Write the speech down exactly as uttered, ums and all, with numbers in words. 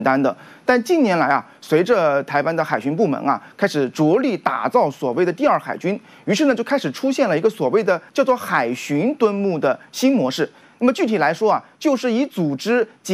单的。但近年来啊，随着台湾的海巡部门啊开始着力打造所谓的第二海军，于是呢就开始出现了一个所谓的叫做海巡敦睦的新模式。那么具体来说啊，就是以组织